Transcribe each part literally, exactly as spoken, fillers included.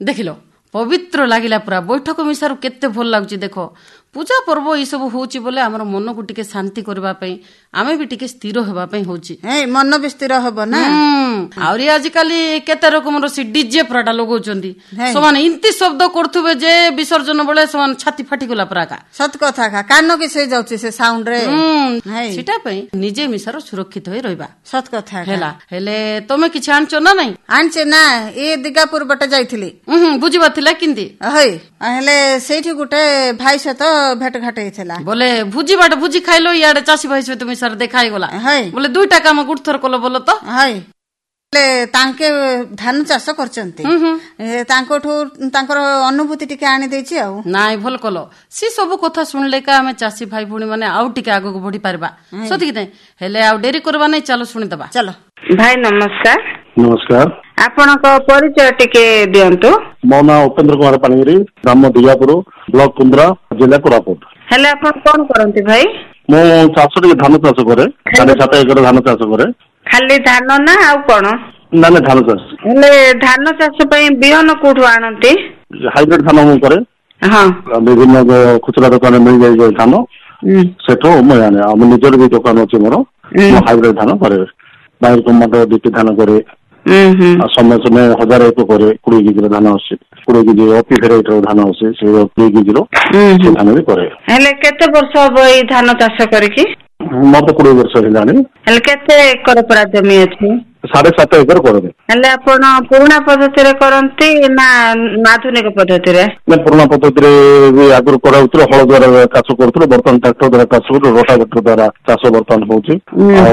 ଦେଖିଲ पवित्र लागिला पूरा बैठक मिसारू केते भल लागुची देखो पूजा पर्व ये सब होची बोले हमर मन को टिके शांति करबा पई आमे भी टिके स्थिर होबा पई होची ए मन भी स्थिर होबो ना आउरी आज काली केते रकम रो सी डीजे प्राडा लगोचंदी समान इंती शब्द करथुबे जे विसर्जन बोले समान छाती फाटी गला परा का सत कथा का कान के से जाउची से साउंड रे सेटा पई निजे मिसारो सुरक्षित होई रहबा सत कथा हेला हेले तमे किछ आनचो ना नहीं आनचे ना ए दिगापुर बटे जाइथिली हम बुझिबा थिला किंदी हई हेले सेठी गुटे भाई से तो भेट घाट हेला बोले भुजी बाट भुजी खाइलो याडे चासी भाई से तुम सर देखाई गला बोले दुईटा काम गुठथर कलो बोलो तो हई ले तांके धान चाष करचंती तांकोठू तांकर अनुभूति टिके आनी देछि आ नाइ भल कलो सी सब कथा सुनले का हमें चासी भाई भुणी माने आउ टिके आगो बढ़ी पारबा सती कि हेले आ डेरी करबा नै चलो सुनि दबा चलो भाई नमस्कार नमस्कार आपनक परिचय टिके दियंतु मो ना उपेंद्र कुमार पाणगिरी ग्राम दियापुर ब्लॉक कुंद्रा जिला कोरापुट हेले आपन कोन करंती भाई मो चाष टिके धान चाष करे साढ़े सात एकर धान चाष करे खाली धान ना आउ कोन ना ना धान चाष हेले धान चाष पई बिहन कोठु आनंती हाइब्रिड धान मु करे हां विभिन्न खुचरा दुकान मिल जाय धान सेठो म आने हम निजर भी दुकान अछि मोर हाइब्रिड धान करे बाहर टमाटो दिति धान करे समय समय हजार एक करे कोड़े केजी धान आसे कोड़े केजी अपी भेराइटर धान आसे से कोड़े केजी रो से धान भी करे हेले केते वर्ष हो ई धान चाष करिकि मत कोड़े वर्ष हेलानी हेले केते एकर पर जमी अछि साढ़े सात एकर करे हेले आपण पुराना पद्धति रे करंती ना आधुनिक पद्धति रे ना पुराना पद्धति रे भी आगुर कराउत्र हळ द्वारा चाष करथुर बर्तन ट्रैक्टर द्वारा चाष कर रोटावेटर द्वारा चाष बर्तन होची आ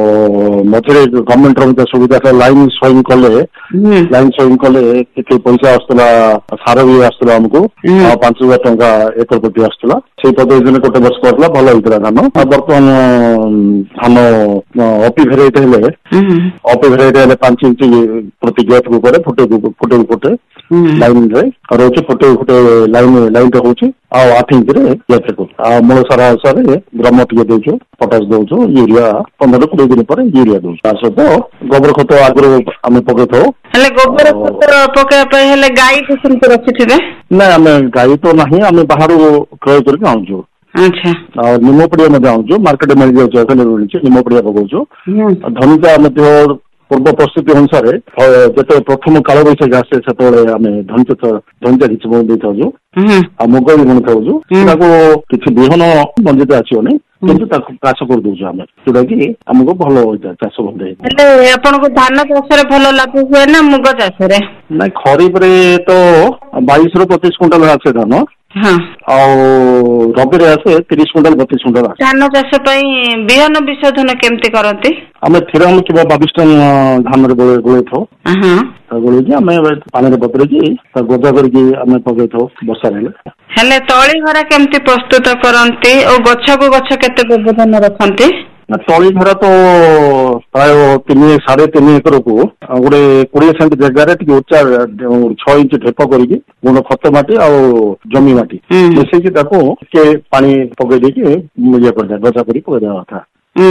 मथरे गवर्नमेंट रो सुविधा से लाइन सोइंग कले लाइन सोइंग कले केते पैसा आस्तला सारा भी आस्तला हमको पाँच हज़ार टंका एकर प्रति आस्तला से पद्धति ने कोटे वर्ष करला भलो हितरा धान आ बर्तन धान अपी भेराइट हेले अपी भेराइट हेले पाँच इंच प्रति गेट को करे फुटे फुटे फुटे लाइन रे रोचे फुटे फुटे लाइन लाइन रे होची आ आठ इंच रे गेट को आ मूल सारा सारे ग्राम टिके देछु पोटास देछु यूरिया पंद्रह बीस दिन पर यूरिया देछु तासो तो गोबर खत आगरो हम पके थो हेले गोबर खत पके पे हेले गाय के संत रखिथिबे ना हम गाय तो नहीं हम बाहर क्रय करके आउछु अच्छा और निमोपड़िया में आउछु मार्केट में जाउछु अखले मिलछि निमोपड़िया पकाउछु धनिका मध्य पूर्व परिस्थिति अनुसार जते प्रथम काल बैसाखी आसे से आम धनिच धनिचा किसी बुणी देऊ आ मुग भी बुणी थाऊ किसी बिहन बंजित आसोनी किंतु चाष कर दउछु आमे जोटा कि हमको भल होता चाष बंद हेले आपन को धान चाष रे भल लाभ हुए ना मुग चाष रे ना खरीफ रे तो बाईस रु पच्चीस क्विंटल आसे धान हां आ रबी रे आसे तीस क्विंटल बत्तीस क्विंटल आसे धान चाष पई बिहन विशोधन केमती करंती आमे थिराम किबा बाईस टन धान रे गोळे गोळे थो हां गोळे कि आमे पानी रे बतरे कि गोजा करके आमे पके थो वर्षा रे हेले तळी घरा केमती प्रस्तुत करंती ओ गछ को गछ केते व्यवधान रखंती ना तळी घरा तो प्राय तीन साढ़े तीन एकर को गोटे कोड़े सेंट जगार टे उच्चा छह इंच ढेप करके गुण खत माटी आ जमी माटी मिसेकी के पानी पकई देके ये कर गजा कर पकई देवा कथा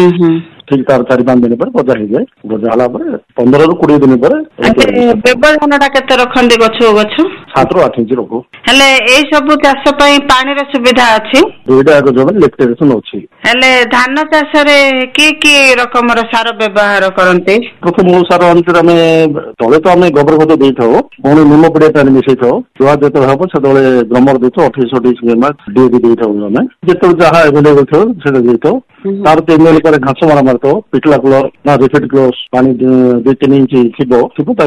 ठीक तार चार पांच दिन पर गजा हो जाए गजा हला पर पंद्रह रु कोड़े दिन पर व्यवधान टा केते रखंती गछ गछ सात रु आठ इंच रखो हेले एई सब चाष पई पानी रे सुविधा अछि दुईटा एक जमीन लिफ्टेशन अछि हेले धान चाष रे की की रकम रो सार व्यवहार करंती प्रथम मूल सार अंतर हमें तले तो हमें गोबर खत देई थाओ पुणी निम पड़िया पानी मिसई थाओ जुआ जते हबो सेतले ग्रामर देई थाओ अठाईस अठाईस ग्राम डीएपी देई थाओ हमें जते जहा अवेलेबल थाओ सेटा देई थाओ तार तीन मेल पर घास मारा मारतो पिटला क्लोर ना रिफिट क्लोस पानी दो तीन इंच थिबो थिबो